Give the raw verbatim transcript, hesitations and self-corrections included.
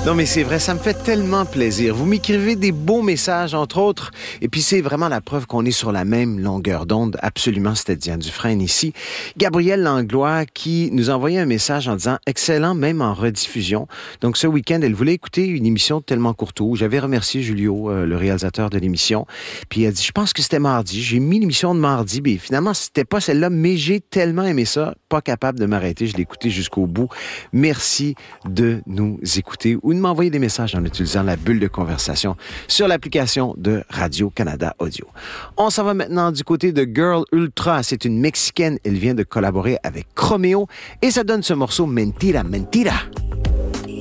Non, mais c'est vrai, ça me fait tellement plaisir. Vous m'écrivez des beaux messages, entre autres, et puis c'est vraiment la preuve qu'on est sur la même longueur d'onde. Absolument, c'était Diane Dufresne ici. Gabrielle Langlois qui nous a envoyé un message en disant « Excellent, même en rediffusion ». Donc, ce week-end, elle voulait écouter une émission tellement courte. J'avais remercié Julio, euh, le réalisateur de l'émission, puis elle a dit « Je pense que c'était mardi. J'ai mis l'émission de mardi, mais finalement, c'était pas celle-là, mais j'ai tellement aimé ça, pas capable de m'arrêter. Je l'ai écouté jusqu'au bout. Merci de nous écouter ou de m'envoyer des messages en utilisant la bulle de conversation sur l'application de Radio-Canada Audio. On s'en va maintenant du côté de Girl Ultra. C'est une Mexicaine. Elle vient de collaborer avec Chromeo et ça donne ce morceau Mentira, Mentira.